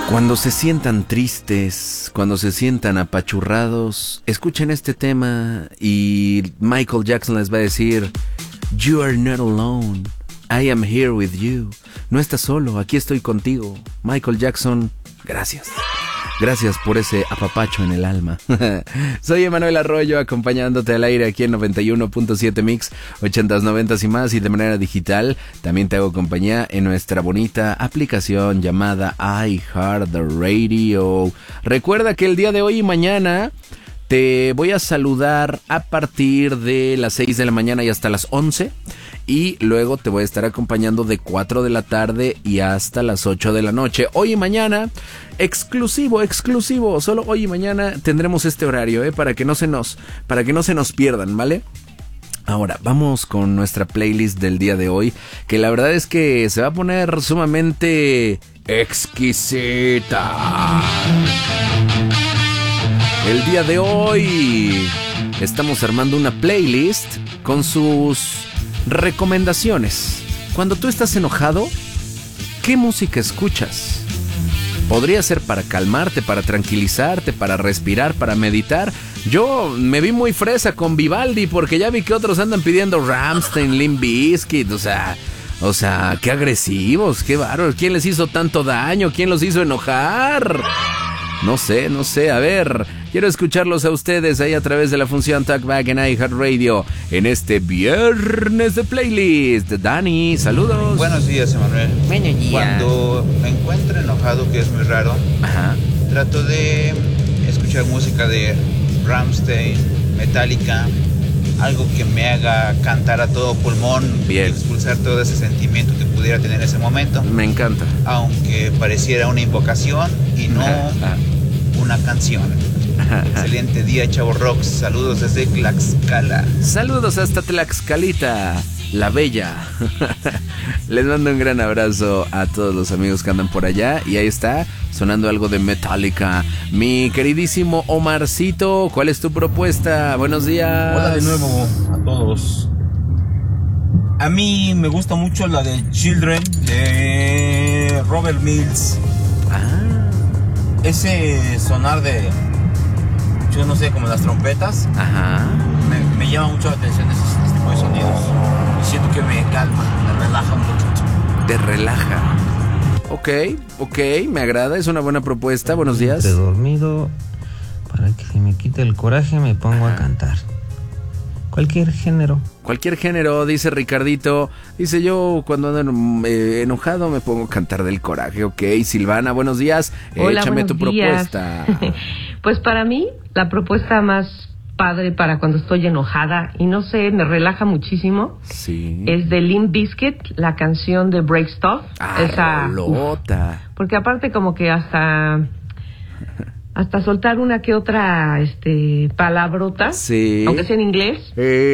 Cuando se sientan tristes, cuando se sientan apachurrados, escuchen este tema y Michael Jackson les va a decir: You are not alone, I am here with you. No estás solo, aquí estoy contigo. Michael Jackson, gracias. Gracias por ese apapacho en el alma. Soy Emanuel Arroyo, acompañándote al aire aquí en 91.7 Mix, 80s, 90s y más, y de manera digital. También te hago compañía en nuestra bonita aplicación llamada iHeartRadio. Recuerda que el día de hoy y mañana te voy a saludar a partir de las 6 de la mañana y hasta las 11. Y luego te voy a estar acompañando de 4 de la tarde y hasta las 8 de la noche. Hoy y mañana, exclusivo. Solo hoy y mañana tendremos este horario, para que no se nos pierdan, ¿vale? Ahora, vamos con nuestra playlist del día de hoy, que la verdad es que se va a poner sumamente exquisita. El día de hoy estamos armando una playlist con sus recomendaciones. Cuando tú estás enojado, ¿qué música escuchas? Podría ser para calmarte, para tranquilizarte, para respirar, para meditar. Yo me vi muy fresa con Vivaldi porque ya vi que otros andan pidiendo Rammstein, Limp Bizkit, o sea, qué agresivos, qué bárbaros. ¿Quién les hizo tanto daño? ¿Quién los hizo enojar? No sé, a ver, quiero escucharlos a ustedes ahí a través de la función Talkback en iHeartRadio en este viernes de playlist. Dani, saludos. Buenos días, Emanuel. Buenos días. Cuando me encuentro enojado, que es muy raro, trato de escuchar música de Rammstein, Metallica, algo que me haga cantar a todo pulmón. Bien. Expulsar todo ese sentimiento que pudiera tener en ese momento. Me encanta. Aunque pareciera una invocación y no una canción. Excelente día, Chavo Rocks. Saludos desde Tlaxcala. Saludos hasta Tlaxcalita, la bella. Les mando un gran abrazo a todos los amigos que andan por allá. Y ahí está, sonando algo de Metallica. Mi queridísimo Omarcito, ¿cuál es tu propuesta? Buenos días. Hola de nuevo a todos. A mí me gusta mucho la de Children de Robert Mills. Ese sonar de, yo no sé, como las trompetas. Me llama mucho la atención ese tipo de sonidos. Y siento que me calma, me relaja un poquito. Te relaja. Ok, me agrada, es una buena propuesta. Buenos días. Estoy dormido, para que se me quite el coraje me pongo a cantar. Cualquier género, dice Ricardito. Dice: yo cuando ando enojado me pongo a cantar del coraje. Ok, Silvana, buenos días. Hola, échame tu días. propuesta. Pues para mí, la propuesta más padre para cuando estoy enojada, y no sé, me relaja muchísimo, sí, es de Limp Bizkit, la canción de Break Stuff. Esa rolota. Porque aparte como que hasta soltar una que otra palabrota, sí, aunque sea en inglés.